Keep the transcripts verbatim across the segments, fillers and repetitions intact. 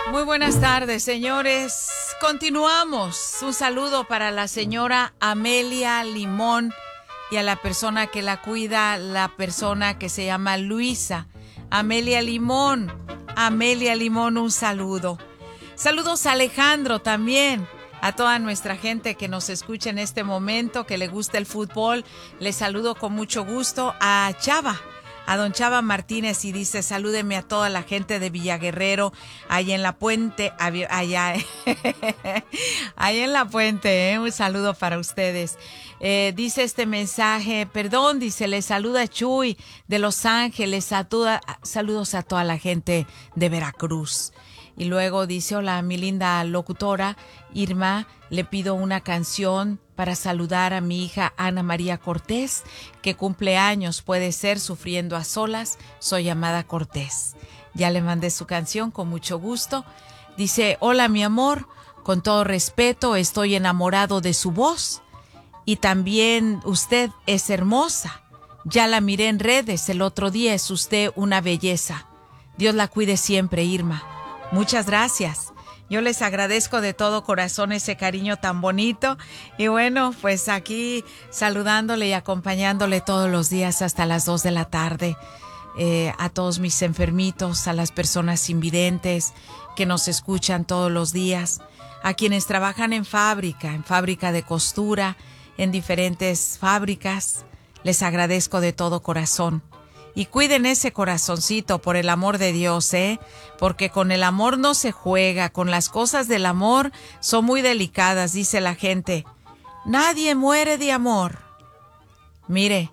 Muy buenas tardes, señores. Continuamos. Un saludo para la señora Amelia Limón y a la persona que la cuida, la persona que se llama Luisa. Amelia Limón. Amelia Limón, un saludo. Saludos a Alejandro también. A toda nuestra gente que nos escucha en este momento, que le gusta el fútbol, les saludo con mucho gusto. A Chava, a don Chava Martínez, y dice: salúdeme a toda la gente de Villaguerrero, allá en la Puente, allá, allá en la Puente, ¿eh? Un saludo para ustedes. Eh, dice este mensaje, perdón, dice, le saluda Chuy de Los Ángeles, a toda, saludos a toda la gente de Veracruz. Y luego dice: hola, mi linda locutora Irma, le pido una canción para saludar a mi hija Ana María Cortés, que cumple años, puede ser Sufriendo a Solas, soy Amada Cortés. Ya le mandé su canción con mucho gusto. Dice: hola, mi amor, con todo respeto, estoy enamorado de su voz y también usted es hermosa. Ya la miré en redes el otro día, es usted una belleza. Dios la cuide siempre, Irma. Muchas gracias. Yo les agradezco de todo corazón ese cariño tan bonito. Y bueno, pues aquí saludándole y acompañándole todos los días hasta las dos de la tarde. Eh, a todos mis enfermitos, a las personas invidentes que nos escuchan todos los días. A quienes trabajan en fábrica, en fábrica de costura, en diferentes fábricas. Les agradezco de todo corazón. Y cuiden ese corazoncito, por el amor de Dios, ¿eh? Porque con el amor no se juega, con las cosas del amor son muy delicadas, dice la gente. Nadie muere de amor. Mire,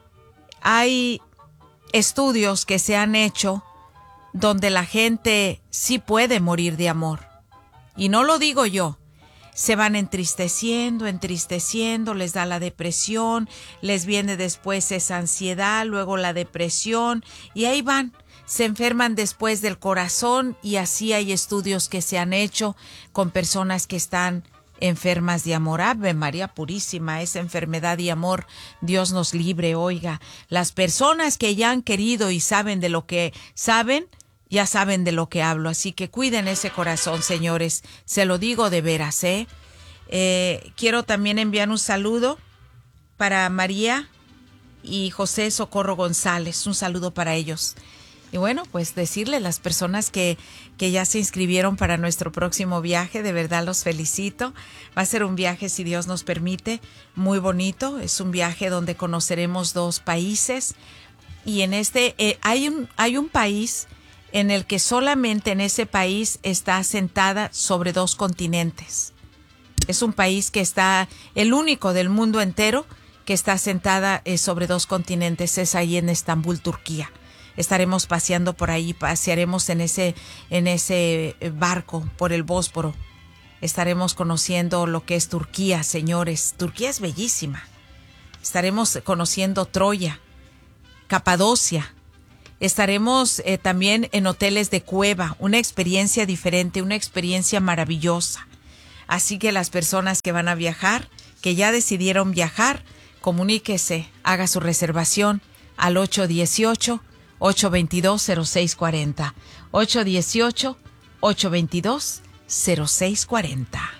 hay estudios que se han hecho donde la gente sí puede morir de amor. Y no lo digo yo. Se van entristeciendo, entristeciendo, les da la depresión, les viene después esa ansiedad, luego la depresión, y ahí van, se enferman después del corazón, y así hay estudios que se han hecho con personas que están enfermas de amor. Ave María Purísima, esa enfermedad de amor, Dios nos libre, oiga. Las personas que ya han querido y saben de lo que saben, ya saben de lo que hablo, así que cuiden ese corazón, señores. Se lo digo de veras, ¿eh? Eh, quiero también enviar un saludo para María y José Socorro González. Un saludo para ellos. Y bueno, pues decirle a las personas que, que ya se inscribieron para nuestro próximo viaje, de verdad los felicito. Va a ser un viaje, si Dios nos permite, muy bonito. Es un viaje donde conoceremos dos países. Y en este, eh, hay un, hay un país en el que solamente en ese país está asentada sobre dos continentes. Es un país que está, el único del mundo entero que está asentada eh, sobre dos continentes, es ahí en Estambul, Turquía. Estaremos paseando por ahí, pasearemos en ese, en ese barco por el Bósforo. Estaremos conociendo lo que es Turquía, señores. Turquía es bellísima. Estaremos conociendo Troya, Capadocia. Estaremos eh, también en hoteles de cueva, una experiencia diferente, una experiencia maravillosa. Así que las personas que van a viajar, que ya decidieron viajar, comuníquese, haga su reservación al ocho uno ocho, ocho dos dos, cero seis cuatro cero. ocho uno ocho, ocho dos dos, cero seis cuatro cero.